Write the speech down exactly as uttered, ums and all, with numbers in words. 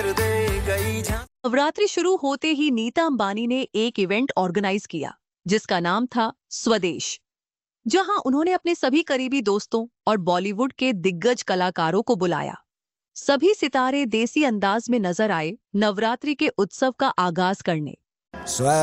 फिर दे गई झांसी। नवरात्रि शुरू होते ही नीता अंबानी ने एक इवेंट ऑर्गेनाइज किया जिसका नाम था स्वदेश, जहां उन्होंने अपने सभी करीबी दोस्तों और बॉलीवुड के दिग्गज कलाकारों को बुलाया। सभी सितारे देसी अंदाज में नजर आए नवरात्रि के उत्सव का आगाज करने।